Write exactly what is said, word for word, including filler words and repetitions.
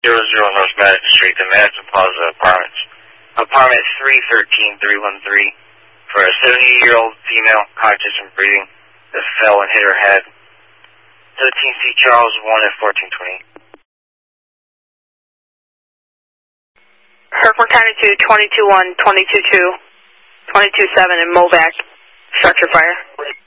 zero zero North Madison Street, the Madison Plaza Apartments. Apartment three thirteen three one three for a seventy-year-old female, conscious and breathing, that fell and hit her head. thirteen C Charles one at fourteen twenty. Herkimer County two, twenty-two one, twenty-two two, twenty-two seven in Movac. Structure fire.